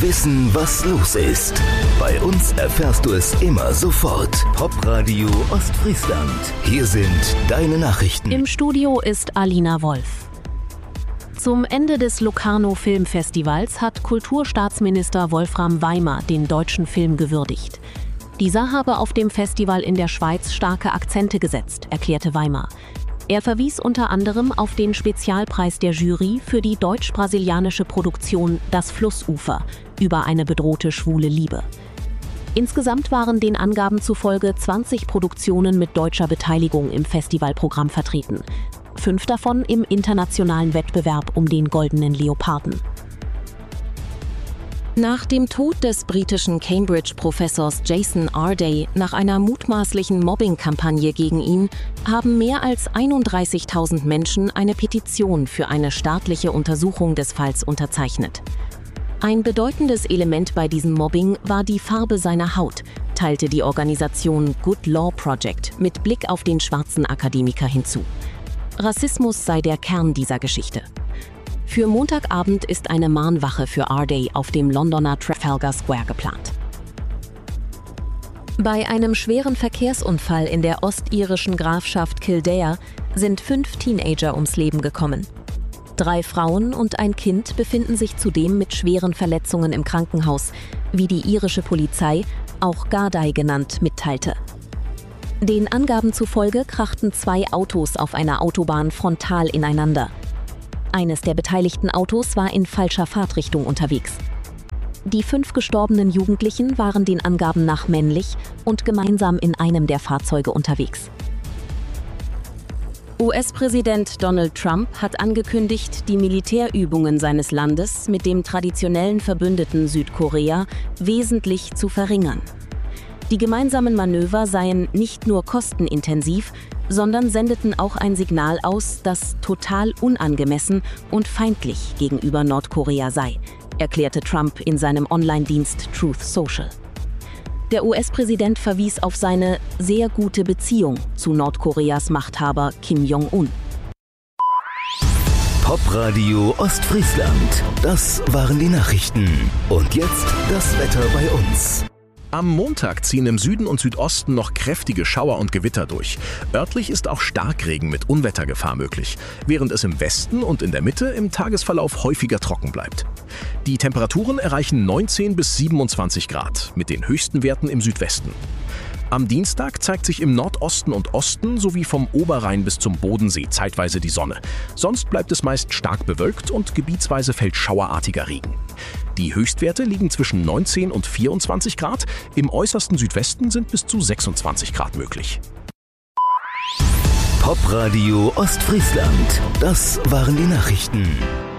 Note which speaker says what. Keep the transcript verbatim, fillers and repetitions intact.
Speaker 1: Wissen, was los ist. Bei uns erfährst du es immer sofort. Popradio Ostfriesland. Hier sind deine Nachrichten.
Speaker 2: Im Studio ist Alina Wolf. Zum Ende des Locarno Filmfestivals hat Kulturstaatsminister Wolfram Weimer den deutschen Film gewürdigt. Dieser habe auf dem Festival in der Schweiz starke Akzente gesetzt, erklärte Weimer. Er verwies unter anderem auf den Spezialpreis der Jury für die deutsch-brasilianische Produktion Das Flussufer über eine bedrohte schwule Liebe. Insgesamt waren den Angaben zufolge zwanzig Produktionen mit deutscher Beteiligung im Festivalprogramm vertreten. Fünf davon im internationalen Wettbewerb um den Goldenen Leoparden. Nach dem Tod des britischen Cambridge-Professors Jason Arday nach einer mutmaßlichen Mobbing-Kampagne gegen ihn haben mehr als einunddreißigtausend Menschen eine Petition für eine staatliche Untersuchung des Falls unterzeichnet. Ein bedeutendes Element bei diesem Mobbing war die Farbe seiner Haut, teilte die Organisation Good Law Project mit Blick auf den schwarzen Akademiker hinzu. Rassismus sei der Kern dieser Geschichte. Für Montagabend ist eine Mahnwache für Arday auf dem Londoner Trafalgar Square geplant. Bei einem schweren Verkehrsunfall in der ostirischen Grafschaft Kildare sind fünf Teenager ums Leben gekommen. Drei Frauen und ein Kind befinden sich zudem mit schweren Verletzungen im Krankenhaus, wie die irische Polizei, auch Gardaí genannt, mitteilte. Den Angaben zufolge krachten zwei Autos auf einer Autobahn frontal ineinander. Eines der beteiligten Autos war in falscher Fahrtrichtung unterwegs. Die fünf gestorbenen Jugendlichen waren den Angaben nach männlich und gemeinsam in einem der Fahrzeuge unterwegs. U S-Präsident Donald Trump hat angekündigt, die Militärübungen seines Landes mit dem traditionellen Verbündeten Südkorea wesentlich zu verringern. Die gemeinsamen Manöver seien nicht nur kostenintensiv, sondern sendeten auch ein Signal aus, das total unangemessen und feindlich gegenüber Nordkorea sei, erklärte Trump in seinem Online-Dienst Truth Social. Der U S-Präsident verwies auf seine sehr gute Beziehung zu Nordkoreas Machthaber Kim Jong-un.
Speaker 1: Popradio Ostfriesland. Das waren die Nachrichten. Und jetzt das Wetter bei uns.
Speaker 3: Am Montag ziehen im Süden und Südosten noch kräftige Schauer und Gewitter durch. Örtlich ist auch Starkregen mit Unwettergefahr möglich, während es im Westen und in der Mitte im Tagesverlauf häufiger trocken bleibt. Die Temperaturen erreichen neunzehn bis siebenundzwanzig Grad, mit den höchsten Werten im Südwesten. Am Dienstag zeigt sich im Nordosten und Osten sowie vom Oberrhein bis zum Bodensee zeitweise die Sonne. Sonst bleibt es meist stark bewölkt und gebietsweise fällt schauerartiger Regen. Die Höchstwerte liegen zwischen neunzehn und vierundzwanzig Grad, im äußersten Südwesten sind bis zu sechsundzwanzig Grad möglich.
Speaker 1: Popradio Ostfriesland. Das waren die Nachrichten.